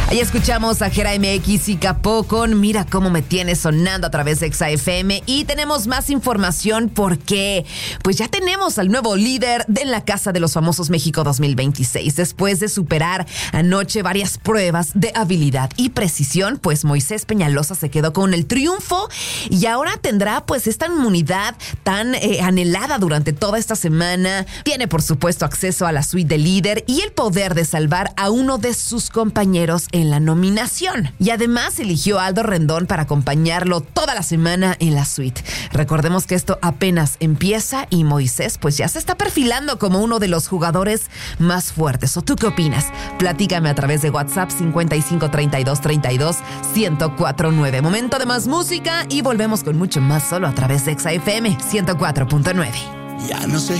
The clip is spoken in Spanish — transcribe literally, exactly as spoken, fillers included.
Ahí escuchamos a Jera M X y Capó con Mira cómo me tiene sonando a través de Exa F M. Y tenemos más información porque pues ya tenemos al nuevo líder de la Casa de los Famosos México dos mil veintiséis. Después de superar anoche varias pruebas de habilidad y precisión, pues Moisés Peñalosa se quedó con el triunfo y ahora tendrá pues esta inmunidad tan eh, anhelada durante toda esta semana. Tiene por supuesto acceso a la suite de líder y el poder de salvar a uno de sus compañeros en la nominación. Y además eligió a Aldo Rendón para acompañarlo toda la semana en la suite. Recordemos que esto apenas empieza y Moisés pues ya se está perfilando como uno de los jugadores más fuertes. ¿O tú qué opinas? Platícame a través de WhatsApp cincuenta y cinco treinta y dos treinta y dos ciento cuatro nueve. Momento de más música y volvemos con mucho más solo a través de Exa F M ciento cuatro punto nueve. Ya no sé